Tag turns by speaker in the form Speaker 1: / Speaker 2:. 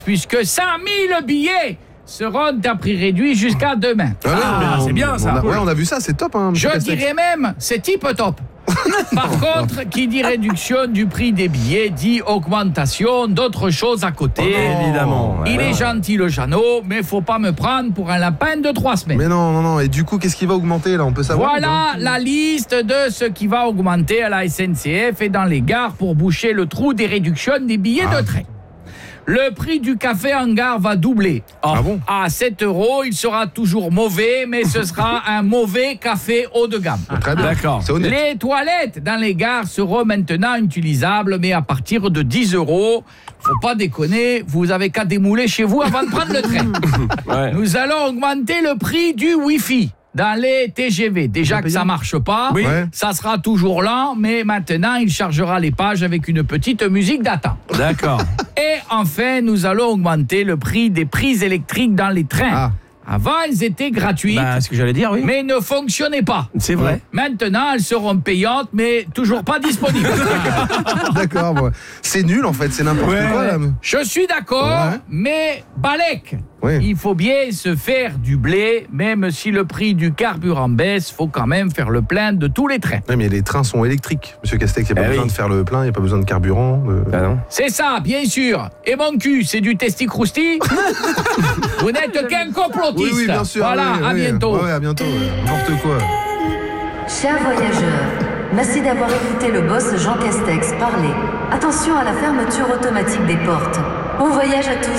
Speaker 1: puisque 100 000 billets seront à prix réduit jusqu'à demain.
Speaker 2: C'est bien ça.
Speaker 3: On a vu ça, c'est top.
Speaker 1: Je dirais même, c'est type top. Par contre, qui dit réduction du prix des billets dit augmentation d'autres choses à côté.
Speaker 2: Évidemment.
Speaker 1: Il est gentil le Jeannot, mais faut pas me prendre pour un lapin de 3 semaines.
Speaker 3: Mais non. Et du coup, qu'est-ce qui va augmenter là? On peut savoir?
Speaker 1: Voilà la liste de ce qui va augmenter à la SNCF et dans les gares pour boucher le trou des réductions des billets de train. Le prix du café en gare va doubler.
Speaker 3: Bon?
Speaker 1: À 7 €, il sera toujours mauvais, mais ce sera un mauvais café haut de gamme.
Speaker 3: Très bien.
Speaker 2: D'accord.
Speaker 3: C'est honnête.
Speaker 1: Les toilettes dans les gares seront maintenant utilisables, mais à partir de 10 €. Faut pas déconner, vous avez qu'à démouler chez vous avant de prendre le train.
Speaker 2: Ouais.
Speaker 1: Nous allons augmenter le prix du Wi-Fi dans les TGV. Déjà que ça marche pas,
Speaker 2: Oui.
Speaker 1: ça sera toujours lent, mais maintenant, il chargera les pages avec une petite musique d'attente.
Speaker 2: D'accord.
Speaker 1: Et enfin, nous allons augmenter le prix des prises électriques dans les trains. Avant, elles étaient gratuites,
Speaker 2: Ce que j'allais dire, oui.
Speaker 1: mais ne fonctionnaient pas.
Speaker 2: C'est vrai.
Speaker 1: Maintenant, elles seront payantes, mais toujours pas disponibles.
Speaker 3: D'accord. Bon. C'est nul en fait, c'est n'importe quoi là.
Speaker 1: Je suis d'accord, mais Balek, il faut bien se faire du blé, même si le prix du carburant baisse, faut quand même faire le plein de tous les trains.
Speaker 3: Oui, mais les trains sont électriques, monsieur Castex, il n'y a pas besoin de faire le plein, il n'y a pas besoin de carburant.
Speaker 2: Non.
Speaker 1: C'est ça, bien sûr. Et mon cul, c'est du testi-crousti. Vous n'êtes qu'un complotiste.
Speaker 3: Oui, bien sûr.
Speaker 1: Voilà, à bientôt.
Speaker 3: Ouais, à bientôt. N'importe quoi.
Speaker 4: Chers voyageurs, merci d'avoir écouté le boss Jean Castex parler. Attention à la fermeture automatique des portes. Bon voyage à tous.